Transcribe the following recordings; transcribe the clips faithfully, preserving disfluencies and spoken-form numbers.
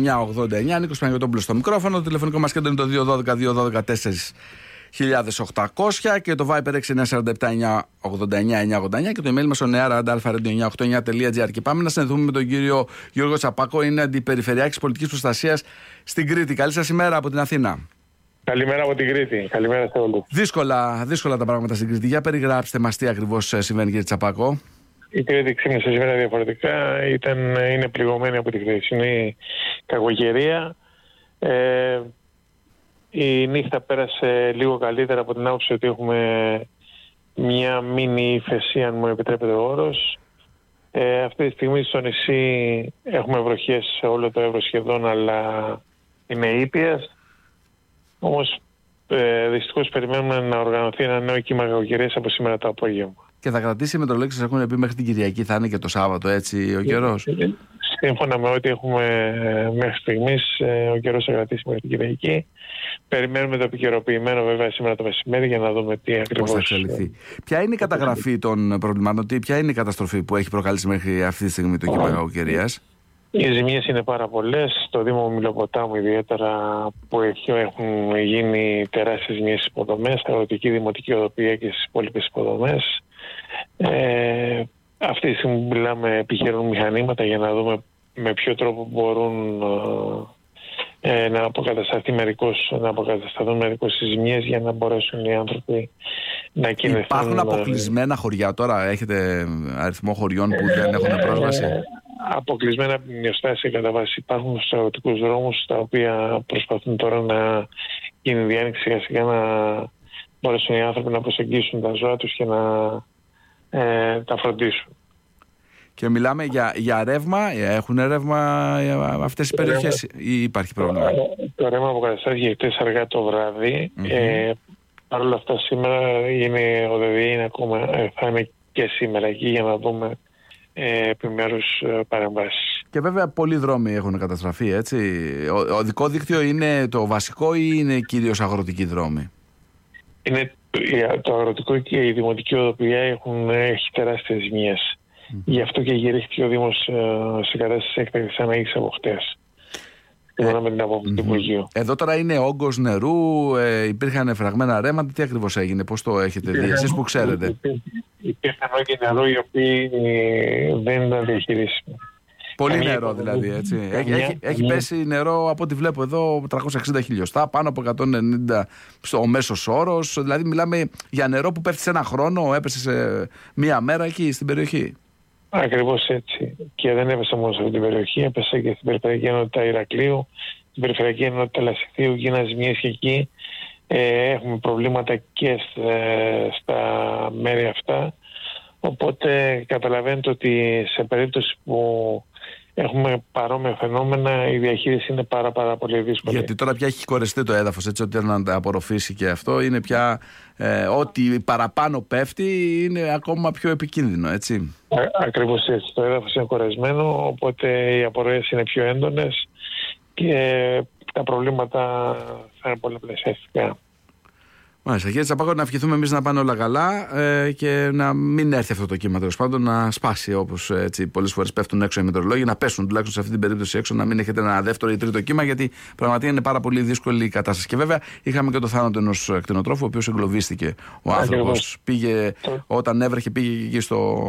εννιά ογδόντα εννιά. Νίκος Παναγιωτόπουλος στο μικρόφωνο. Το τηλεφωνικό μας κέντρο είναι το δύο ένα δύο δύο ένα δύο τέσσερα χιλιάδες οκτακόσια και το Viber έξι εννιά τέσσερα επτά εννιά ογδόντα εννιά εννιά ογδόντα εννιά και το email μας στο νεάρα-αλφα-radio εννιά ογδόντα εννιά τελεία τζι άρ. Και πάμε να συνδεθούμε με τον κύριο Γιώργο Τσαπάκο, είναι αντιπεριφερειάρχης πολιτικής προστασίας στην Κρήτη. Καλή σας ημέρα από την Αθήνα. Καλημέρα από την Κρήτη. Καλημέρα σε όλους. Δύσκολα, δύσκολα τα πράγματα στην Κρήτη. Για περιγράψτε μας τι ακριβώς συμβαίνει, κύριε Τσαπάκο. Η Κρήτη ξύπνησε σήμερα διαφορετικά. Ήταν, είναι πληγωμένη από τη χθεσινή κακοκαιρία. Ε, η νύχτα πέρασε λίγο καλύτερα από την άποψη ότι έχουμε μια μίνι ύφεση, αν μου επιτρέπετε ο όρος. Ε, αυτή τη στιγμή στο νησί έχουμε βροχές σε όλο το εύρος σχεδόν, αλλά είναι ήπιας. Όμως ε, δυστυχώς περιμένουμε να οργανωθεί ένα νέο κύμα κακοκαιρίας από σήμερα το απόγευμα. Και θα κρατήσει, οι μετρολόγοι σας έχουν πει, μέχρι την Κυριακή, θα είναι και το Σάββατο έτσι ο καιρός? Σύμφωνα με ό,τι έχουμε μέχρι στιγμής, ο καιρός θα κρατήσει μέχρι την Κυριακή. Περιμένουμε το επικαιροποιημένο βέβαια σήμερα το μεσημέρι για να δούμε τι ακριβώς θα εξελιχθεί. Ποια είναι η καταγραφή των προβλημάτων, ποια είναι η καταστροφή που έχει προκαλέσει μέχρι αυτή τη στιγμή το κύμα κακοκαιρίας? Οι ζημίες είναι πάρα πολλές. Στο Δήμο Μιλοποτάμου ιδιαίτερα, που έχουν γίνει τεράστιες ζημίες στις υποδομές, στα αγροτική δημοτική οδοποιία και στις υπόλοιπες υποδομές. Ε, αυτή τη στιγμή που μιλάμε επιχειρούν μηχανήματα για να δούμε με ποιο τρόπο μπορούν ε, να αποκατασταθεί μερικώς, να αποκατασταθούν μερικώς οι ζημίες για να μπορέσουν οι άνθρωποι να κινηθούν. Υπάρχουν αποκλεισμένα χωριά τώρα, έχετε αριθμό χωριών που δεν έχουν πρόσβαση? Ε, αποκλεισμένα από την Ιωστάση κατά βάση. Υπάρχουν στους αγροτικούς δρόμους, τα οποία προσπαθούν τώρα να γίνει διάνοιξη σιγά σιγά, να μπορέσουν οι άνθρωποι να προσεγγίσουν τα ζώα τους και να ε, τα φροντίσουν. Και μιλάμε για, για ρεύμα, έχουν ρεύμα αυτές οι περιοχές ή υπάρχει πρόβλημα? Το ρεύμα αποκαταστάθηκε χτες αργά το βράδυ. Mm-hmm. Ε, Παρ' όλα αυτά σήμερα είναι, ο ΔΔΕ είναι ακόμα, θα είναι και σήμερα εκεί για να δούμε ε, επιμέρους ε, παρεμβάσεις. Και βέβαια πολλοί δρόμοι έχουν καταστραφεί, έτσι. Ο, οδικό δίκτυο είναι το βασικό ή είναι κυρίως αγροτικοί δρόμοι? Είναι το αγροτικό και η δημοτική οδοποιία έχουν, έχει τεράστιες ζημίες. Mm. Γι' αυτό και γυρίστηκε ο Δήμος ε, σε κατάσταση έκτακτης ανάγκης από χτες. Ε, με την άποψη του Υπουργείου. Εδώ τώρα είναι όγκος νερού, ε, υπήρχαν φραγμένα ρέματα, τι ακριβώς έγινε, πώς το έχετε δει, εσείς που ξέρετε? Υπήρχαν όγκοι νερού οι οποίοι δεν ήταν διαχειρίσιμοι. Πολύ νερό δηλαδή, έτσι. Έχει, έχει, έχει πέσει νερό από ό,τι βλέπω εδώ τριακόσια εξήντα χιλιοστά, πάνω από εκατόν ενενήντα ο μέσος όρος. Δηλαδή μιλάμε για νερό που πέφτει σε ένα χρόνο, έπεσε σε μία μέρα εκεί στην περιοχή. Ακριβώς έτσι. Και δεν έπεσε μόνο σε αυτή την περιοχή, έπεσε και στην Περιφερειακή Ενότητα Ηρακλείου, στην Περιφερειακή Ενότητα Λασιθίου, γίνανε ζημίες και εκεί. Ε, έχουμε προβλήματα και στα μέρη αυτά. Οπότε καταλαβαίνετε ότι σε περίπτωση που έχουμε παρόμοια φαινόμενα, η διαχείριση είναι πάρα, πάρα πολύ δύσκολη. Γιατί τώρα πια έχει κορεστεί το έδαφος, έτσι, ότι να τα απορροφήσει και αυτό είναι πια ε, ό,τι παραπάνω πέφτει είναι ακόμα πιο επικίνδυνο, έτσι. Α, ακριβώς έτσι. Το έδαφος είναι κορεσμένο, οπότε οι απορροές είναι πιο έντονες και τα προβλήματα θα είναι πολλαπλασιαστικά. Μάλιστα, κύριε Τσαπάκο, να ευχηθούμε εμείς να πάνε όλα καλά ε, και να μην έρθει αυτό το κύμα, τέλος πάντων, να σπάσει, όπως έτσι πολλές φορές πέφτουν έξω οι μετεωρολόγοι, να πέσουν τουλάχιστον σε αυτή την περίπτωση έξω, να μην έχετε ένα δεύτερο ή τρίτο κύμα, γιατί πραγματικά είναι πάρα πολύ δύσκολη η κατάσταση. Και βέβαια είχαμε και το θάνατο ενός κτηνοτρόφου, ο οποίος εγκλωβίστηκε. Ο άνθρωπος πήγε, όταν έβρεχε, πήγε εκεί στο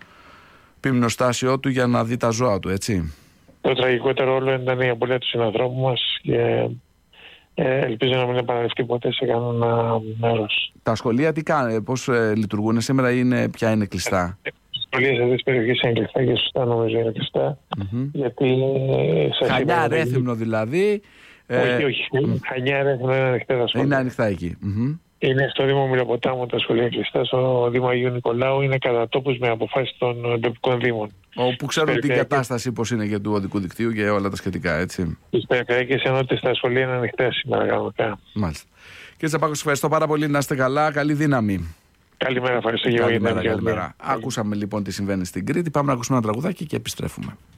πυμνοστάσιο του για να δει τα ζώα του, έτσι. Το τραγικότερο όλο ήταν η απώλεια του συνανθρώπου μας και Ε, ελπίζω να μην επαναληφθεί ποτέ σε κανένα μέρος. Τα σχολεία τι κάνουν, πώς ε, λειτουργούν σήμερα, είναι, ποια είναι κλειστά? Τα σχολεία σε αυτές τις περιοχές είναι κλειστά και σωστά νομίζω είναι κλειστά. Mm-hmm. Γιατί Χανιά, Ρέθυμνο δηλαδή. Όχι, ε, όχι. Mm. Χανιά, Ρέθυμνο είναι ανοιχτά τα σχολεία. Είναι ανοιχτά εκεί. Mm-hmm. Είναι στο Δήμο Μιλοποτάμου τα σχολεία κλειστά. Στο Δήμο Αγίου Νικολάου είναι κατά τόπους με αποφάσεις των τοπικών δήμων. Όπου ξέρουν την κατάσταση πώς είναι και του οδικού δικτύου και όλα τα σχετικά, έτσι. Τις περιφερειακές ενότητες στα σχολεία είναι ανοιχτά σήμερα κανονικά. Μάλιστα. Κύριε Τσαπάκο, σας ευχαριστώ πάρα πολύ. Να είστε καλά. Καλή δύναμη. Καλημέρα, ευχαριστώ. Καλημέρα, καλημέρα. Ακούσαμε λοιπόν τι συμβαίνει στην Κρήτη. Πάμε να ακούσουμε ένα τραγουδάκι και επιστρέφουμε.